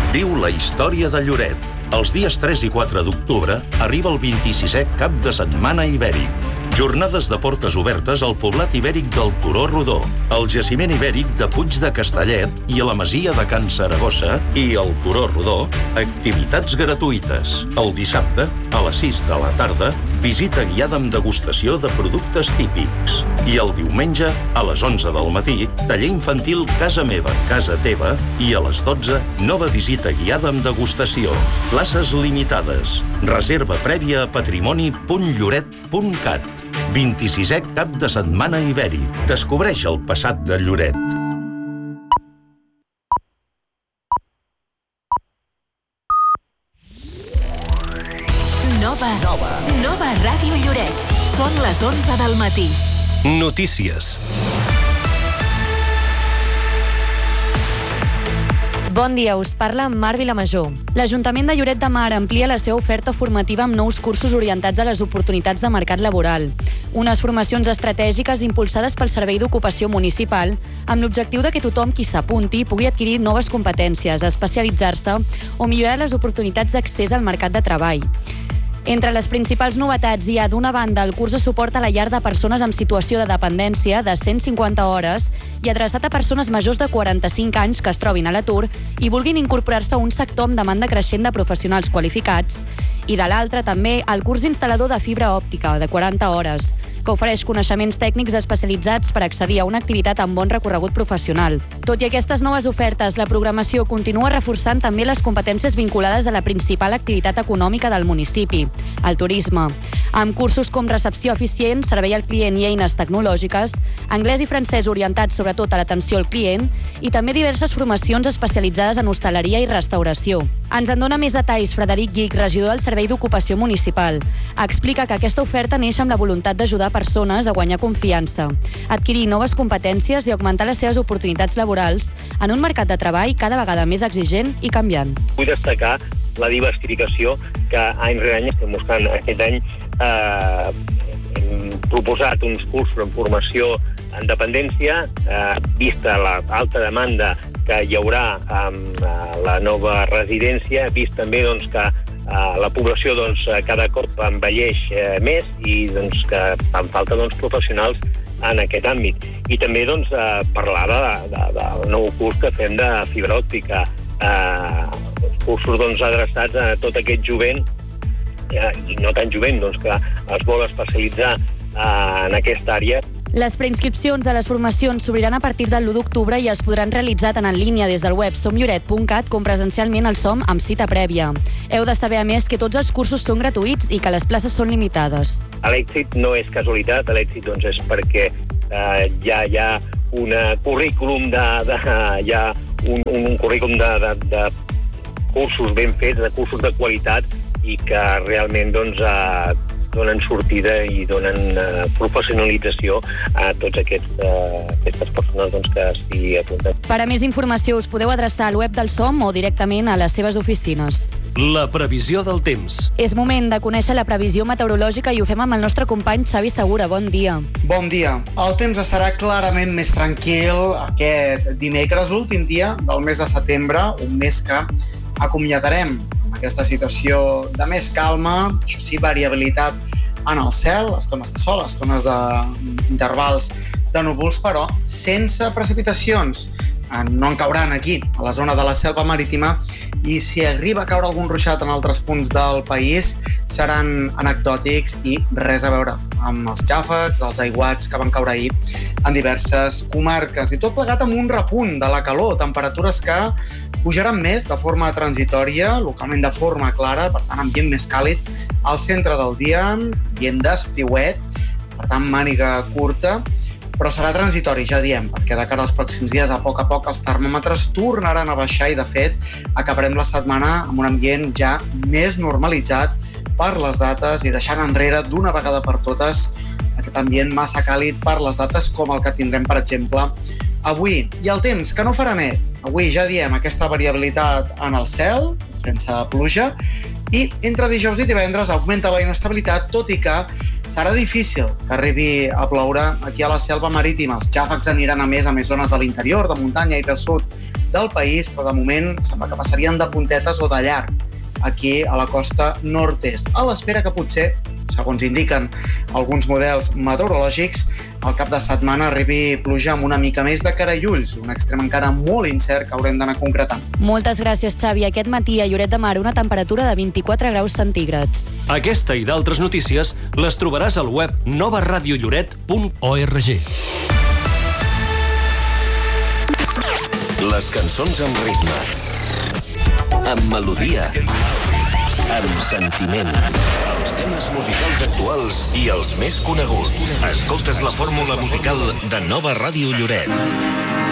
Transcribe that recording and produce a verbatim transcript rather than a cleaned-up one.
Viu la història de Lloret. Els dies tres i quatre d'octubre arriba el vint-i-sisè Cap de Setmana Ibèric. Jornades de portes obertes al poblat ibèric del Turó Rodó, al jaciment ibèric de Puig de Castellet i a la masia de Can Saragossa i al Turó Rodó, activitats gratuïtes. El dissabte, a les sis de la tarda, visita guiada amb degustació de productes típics. I el diumenge, a les onze del matí, taller infantil Casa Meva, Casa Teva i a les dotze, nova visita guiada amb degustació. Places limitades. Reserva prèvia a patrimoni punt lloret punt cat. vint-i-sisè Cap de Setmana Ibèric. Descobreix el passat de Lloret. Nova. Nova. Nova Ràdio Lloret. Són les onze del matí. Notícies. Bon dia, us parla Mar Vilamajor. L'Ajuntament de Lloret de Mar amplia la seva oferta formativa amb nous cursos orientats a les oportunitats de mercat laboral. Unes formacions estratègiques impulsades pel Servei d'Ocupació Municipal amb l'objectiu de que tothom qui s'apunti pugui adquirir noves competències, especialitzar-se o millorar les oportunitats d'accés al mercat de treball. Entre les principals novetats hi ha, d'una banda, el curs de suport a la llar de persones amb situació de dependència de cent cinquanta hores i adreçat a persones majors de quaranta-cinc anys que es trobin a l'atur i vulguin incorporar-se a un sector amb demanda creixent de professionals qualificats. I de l'altra, també, el curs instal·lador de fibra òptica de quaranta hores, que ofereix coneixements tècnics especialitzats per accedir a una activitat amb bon recorregut professional. Tot i aquestes noves ofertes, la programació continua reforçant també les competències vinculades a la principal activitat econòmica del municipi, el turisme, amb cursos com recepció eficient, servei al client i eines tecnològiques, anglès i francès orientats sobretot a l'atenció al client i també diverses formacions especialitzades en hostaleria i restauració. Ens en dona més detalls Frederic Guich, regidor del Servei d'Ocupació Municipal. Explica que aquesta oferta neix amb la voluntat d'ajudar persones a guanyar confiança, adquirir noves competències i augmentar les seves oportunitats laborals en un mercat de treball cada vegada més exigent i canviant. Vull destacar la diversificació que any rere any estem buscant. Aquest any eh, hem proposat uns cursos en formació en dependència, eh, vista l'alta demanda que hi haurà amb eh, la nova residència, vist també doncs, que eh, la població doncs, cada cop envelleix eh, més i doncs, que fan falta doncs, professionals en aquest àmbit. I també doncs, eh, parlar de, de, del nou curs que fem de fibra òptica, eh, cursos doncs, adreçats a tot aquest jovent, eh, i no tan jovent, doncs, que es vol especialitzar eh, en aquesta àrea. Les preinscripcions de les formacions s'obriran a partir del l'u d'octubre i es podran realitzar tant en línia des del web som lloret punt cat com presencialment al SOM amb cita prèvia. Heu de saber, a més, que tots els cursos són gratuïts i que les places són limitades. L'èxit no és casualitat, l'èxit doncs, és perquè eh, ja hi ha un currículum de, de, hi ha un, un, un currículum de, de, de cursos ben fets, de cursos de qualitat i que realment doncs, eh, donen sortida i donen eh, professionalització a tots aquests, eh, aquestes persones doncs, que s'hi apunten. Per a més informació us podeu adreçar al web del SOM o directament a les seves oficines. La previsió del temps. És moment de conèixer la previsió meteorològica i ho fem amb el nostre company Xavi Segura. Bon dia. Bon dia. El temps estarà clarament més tranquil aquest dimecres, últim dia del mes de setembre, un mes que acomiadarem aquesta situació de més calma, això sí, variabilitat en el cel, estones de sol, estones d'intervals de núvols, però sense precipitacions. No en cauran aquí, a la zona de la selva marítima, i si arriba a caure algun ruixat en altres punts del país, seran anecdòtics i res a veure amb els xàfecs, els aiguats que van caure ahir en diverses comarques. I tot plegat amb un repunt de la calor, temperatures que pujaran més de forma transitòria, localment de forma clara, per tant, ambient més càlid al centre del dia, ambient d'estiuet, per tant, màniga curta, però serà transitori, ja diem, perquè de cara als pròxims dies, a poc a poc, els termòmetres tornaran a baixar i, de fet, acabarem la setmana amb un ambient ja més normalitzat per les dates i deixant enrere d'una vegada per totes aquest ambient massa càlid per les dates com el que tindrem, per exemple, avui. I el temps, que no farà net, avui ja diem aquesta variabilitat en el cel, sense pluja, i entre dijous i divendres augmenta la inestabilitat, tot i que serà difícil que arribi a ploure aquí a la selva marítima. Els xàfecs aniran a més a més zones de l'interior, de muntanya i del sud del país, però de moment sembla que passarien de puntetes o de llarg aquí a la costa nord-est, a l'espera que potser, segons indiquen alguns models meteorològics, al cap de setmana arribi pluja amb una mica més de carallulls, un extrem encara molt incert que haurem d'anar concretant. Moltes gràcies, Xavi. Aquest matí a Lloret de Mar una temperatura de vint-i-quatre graus centígrads. Aquesta i d'altres notícies les trobaràs al web nova radio lloret punt org. Les cançons amb ritme, amb melodia, amb sentiment. Els temes musicals actuals i els més coneguts. Escoltes la fórmula musical de Nova Ràdio Lloret.